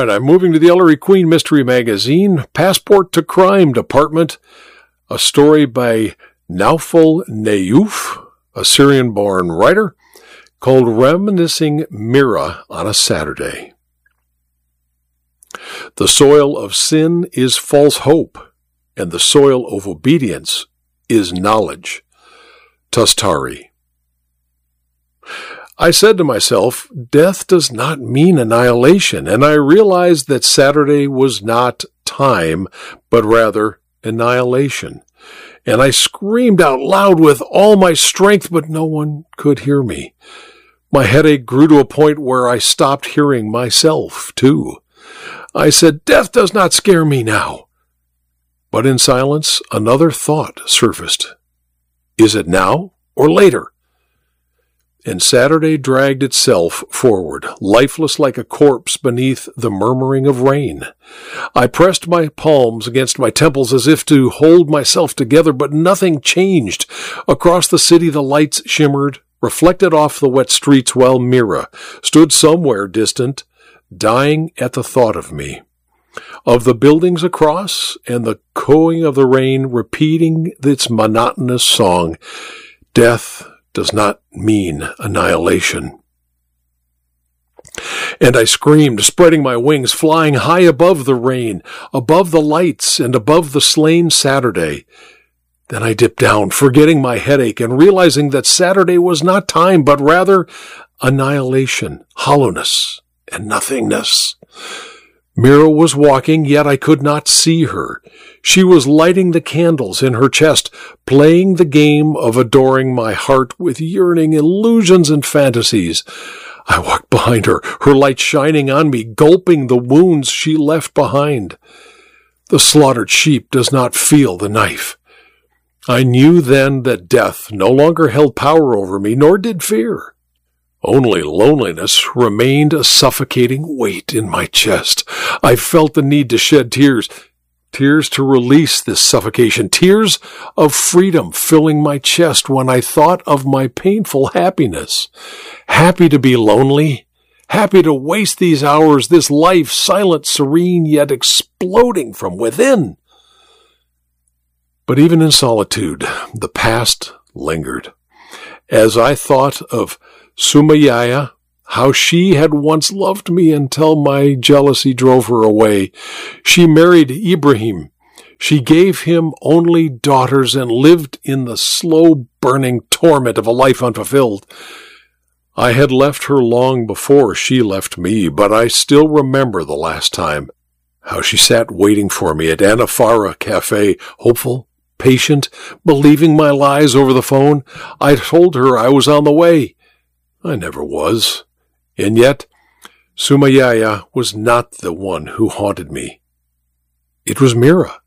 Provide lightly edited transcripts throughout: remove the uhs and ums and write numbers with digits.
right, I'm moving to the Ellery Queen Mystery Magazine, Passport to Crime Department, a story by Naufal Nayouf, a Syrian-born writer, called Reminiscing Mira on a Saturday. The soil of sin is false hope, and the soil of obedience is knowledge. Tustari. I said to myself, death does not mean annihilation, and I realized that Saturday was not time, but rather annihilation. And I screamed out loud with all my strength, but no one could hear me. My headache grew to a point where I stopped hearing myself, too. I said, death does not scare me now. But in silence, another thought surfaced. Is it now or later? And Saturday dragged itself forward, lifeless like a corpse beneath the murmuring of rain. I pressed my palms against my temples as if to hold myself together, but nothing changed. Across the city the lights shimmered, reflected off the wet streets, while Mira stood somewhere distant, dying at the thought of me, of the buildings across, and the cooing of the rain repeating its monotonous song. Death does not mean annihilation. And I screamed, spreading my wings, flying high above the rain, above the lights, and above the slain Saturday. Then I dipped down, forgetting my headache, and realizing that Saturday was not time, but rather annihilation, hollowness, and nothingness. Mira was walking, yet I could not see her. She was lighting the candles in her chest, playing the game of adoring my heart with yearning illusions and fantasies. I walked behind her, her light shining on me, gulping the wounds she left behind. The slaughtered sheep does not feel the knife. I knew then that death no longer held power over me, nor did fear. Only loneliness remained a suffocating weight in my chest. I felt the need to shed tears to release this suffocation, tears of freedom filling my chest when I thought of my painful happiness. Happy to be lonely, happy to waste these hours, this life, silent, serene, yet exploding from within. But even in solitude, the past lingered. As I thought of Sumayya, how she had once loved me until my jealousy drove her away. She married Ibrahim. She gave him only daughters and lived in the slow burning torment of a life unfulfilled. I had left her long before she left me, but I still remember the last time, how she sat waiting for me at Anafara Cafe, hopeful, patient, believing my lies over the phone. I told her I was on the way. I never was. And yet, Sumayya was not the one who haunted me. It was Mira.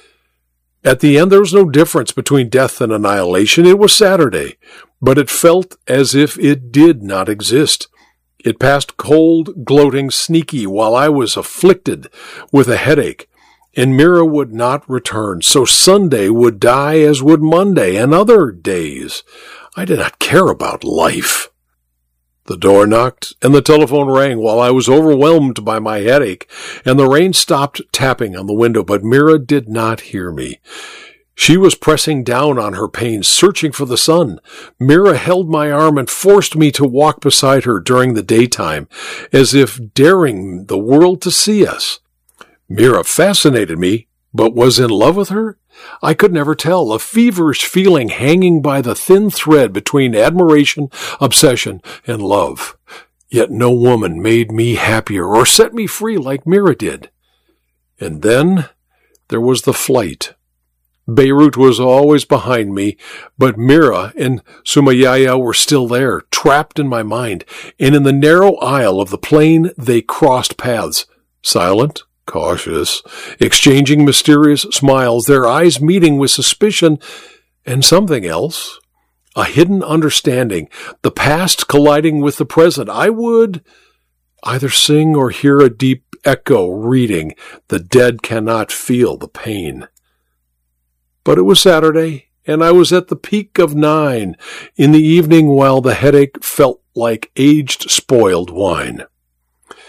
At the end, there was no difference between death and annihilation. It was Saturday, but it felt as if it did not exist. It passed cold, gloating, sneaky, while I was afflicted with a headache, and Mira would not return, so Sunday would die as would Monday and other days. I did not care about life. The door knocked, and the telephone rang while I was overwhelmed by my headache, and the rain stopped tapping on the window, but Mira did not hear me. She was pressing down on her pain, searching for the sun. Mira held my arm and forced me to walk beside her during the daytime, as if daring the world to see us. Mira fascinated me, but was in love with her? I could never tell, a feverish feeling hanging by the thin thread between admiration, obsession, and love. Yet no woman made me happier or set me free like Mira did. And then there was the flight. Beirut was always behind me, but Mira and Sumayya were still there, trapped in my mind, and in the narrow aisle of the plane they crossed paths, silent, cautious, exchanging mysterious smiles, their eyes meeting with suspicion and something else, a hidden understanding, the past colliding with the present. I would either sing or hear a deep echo reading, "The dead cannot feel the pain." But it was Saturday, and I was at the peak of 9 in the evening while the headache felt like aged, spoiled wine.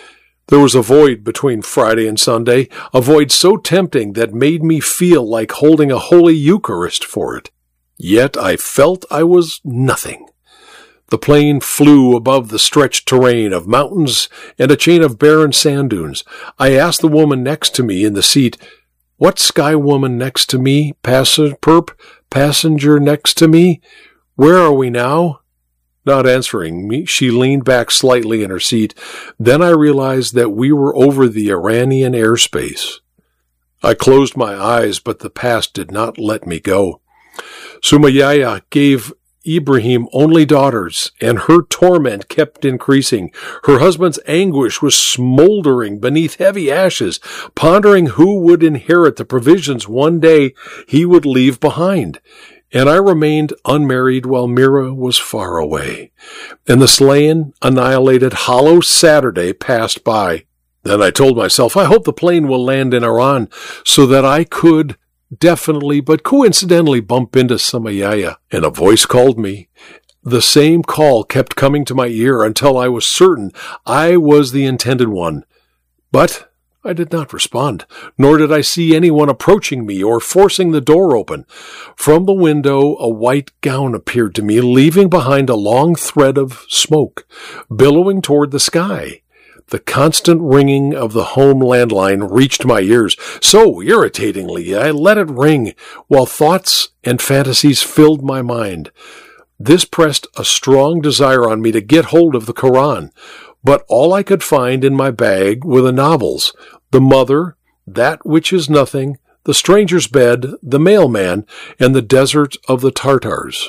There was a void between Friday and Sunday, a void so tempting that made me feel like holding a Holy Eucharist for it. Yet I felt I was nothing. The plane flew above the stretched terrain of mountains and a chain of barren sand dunes. I asked the woman next to me in the seat, "What sky woman next to me? Passenger next to me? Where are we now?" Not answering me, she leaned back slightly in her seat. Then I realized that we were over the Iranian airspace. I closed my eyes, but the past did not let me go. Sumayya gave Ibrahim only daughters, and her torment kept increasing. Her husband's anguish was smoldering beneath heavy ashes, pondering who would inherit the provisions one day he would leave behind. And I remained unmarried while Mira was far away. And the slain, annihilated, hollow Saturday passed by. Then I told myself, I hope the plane will land in Iran so that I could definitely but coincidentally bump into Sumayya. And a voice called me. The same call kept coming to my ear until I was certain I was the intended one. But I did not respond, nor did I see anyone approaching me or forcing the door open. From the window, a white gown appeared to me, leaving behind a long thread of smoke, billowing toward the sky. The constant ringing of the home landline reached my ears so irritatingly I let it ring, while thoughts and fantasies filled my mind. This pressed a strong desire on me to get hold of the Quran. But all I could find in my bag were the novels, The Mother, That Which Is Nothing, The Stranger's Bed, The Mailman, and The Desert of the Tartars.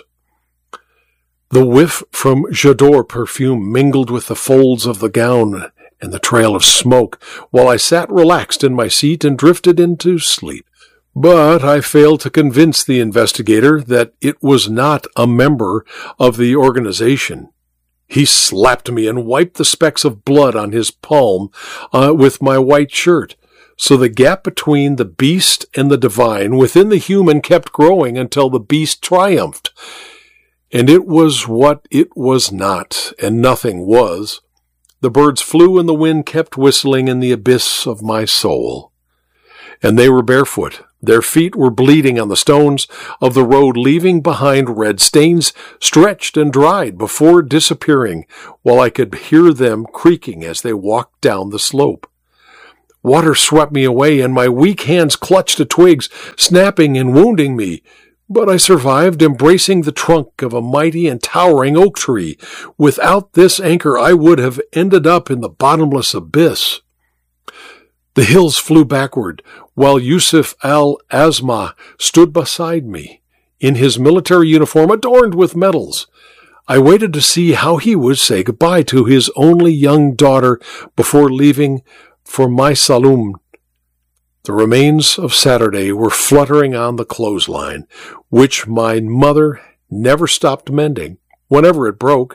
The whiff from J'adore perfume mingled with the folds of the gown and the trail of smoke, while I sat relaxed in my seat and drifted into sleep. But I failed to convince the investigator that it was not a member of the organization. He slapped me and wiped the specks of blood on his palm with my white shirt. So the gap between the beast and the divine within the human kept growing until the beast triumphed. And it was what it was not, and nothing was. The birds flew and the wind kept whistling in the abyss of my soul. And they were barefoot. Their feet were bleeding on the stones of the road, leaving behind red stains, stretched and dried before disappearing, while I could hear them creaking as they walked down the slope. Water swept me away, and my weak hands clutched at twigs, snapping and wounding me. But I survived, embracing the trunk of a mighty and towering oak tree. Without this anchor, I would have ended up in the bottomless abyss. The hills flew backward, while Yusuf al-Azma stood beside me, in his military uniform adorned with medals. I waited to see how he would say goodbye to his only young daughter before leaving for my saloon. The remains of Saturday were fluttering on the clothesline, which my mother never stopped mending, whenever it broke.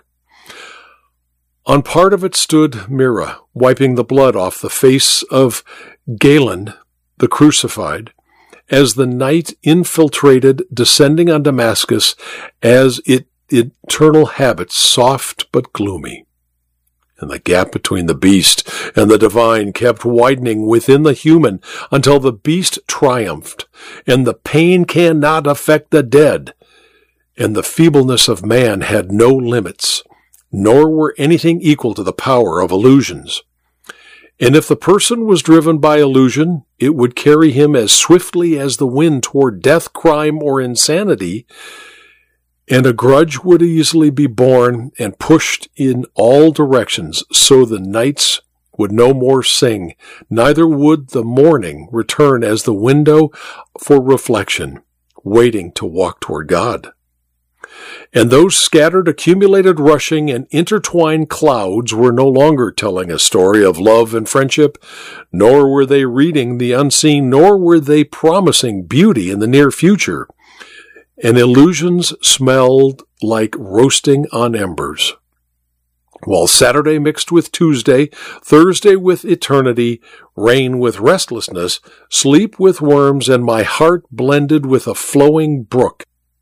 On part of it stood Mira, wiping the blood off the face of Galen, the crucified, as the night infiltrated, descending on Damascus as its eternal habits, soft but gloomy. And the gap between the beast and the divine kept widening within the human until the beast triumphed, and the pain cannot affect the dead, and the feebleness of man had no limits, nor were anything equal to the power of illusions. And if the person was driven by illusion, it would carry him as swiftly as the wind toward death, crime, or insanity, and a grudge would easily be borne and pushed in all directions, so the nights would no more sing, neither would the morning return as the window for reflection, waiting to walk toward God. And those scattered, accumulated, rushing, and intertwined clouds were no longer telling a story of love and friendship, nor were they reading the unseen, nor were they promising beauty in the near future. And illusions smelled like roasting on embers. While Saturday mixed with Tuesday, Thursday with eternity, rain with restlessness, sleep with worms, and my heart blended with a flowing brook,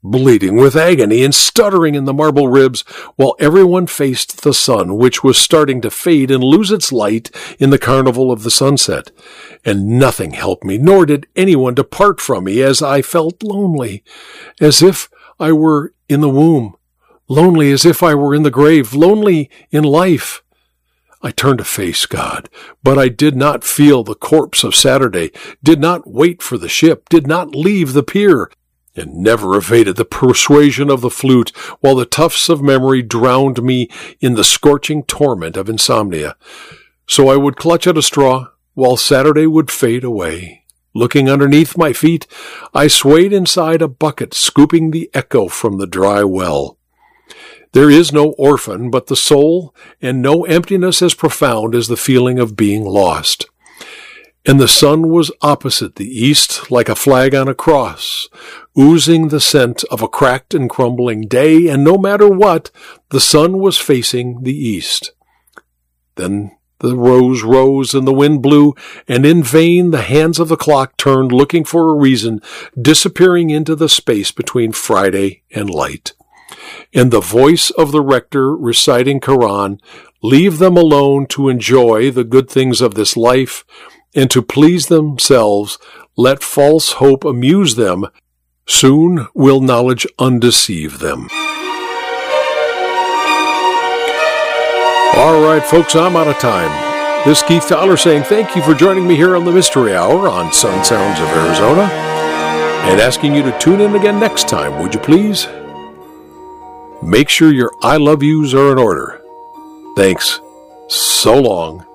bleeding with agony and stuttering in the marble ribs, while everyone faced the sun, which was starting to fade and lose its light in the carnival of the sunset. And nothing helped me, nor did anyone depart from me, as I felt lonely, as if I were in the womb, lonely as if I were in the grave, lonely in life. I turned to face God, but I did not feel the corpse of Saturday, did not wait for the ship, did not leave the pier, and never evaded the persuasion of the flute, while the tufts of memory drowned me in the scorching torment of insomnia. So I would clutch at a straw, while Saturday would fade away. Looking underneath my feet, I swayed inside a bucket, scooping the echo from the dry well. There is no orphan but the soul, and no emptiness as profound as the feeling of being lost. And the sun was opposite the east, like a flag on a cross, oozing the scent of a cracked and crumbling day, and no matter what, the sun was facing the east. Then the rose rose and the wind blew, and in vain the hands of the clock turned, looking for a reason, disappearing into the space between Friday and light. And the voice of the rector reciting Quran, "Leave them alone to enjoy the good things of this life, and to please themselves, let false hope amuse them. Soon will knowledge undeceive them." All right, folks, I'm out of time. This is Keith Tyler saying thank you for joining me here on the Mystery Hour on Sun Sounds of Arizona, and asking you to tune in again next time, would you please? Make sure your I love yous are in order. Thanks. So long.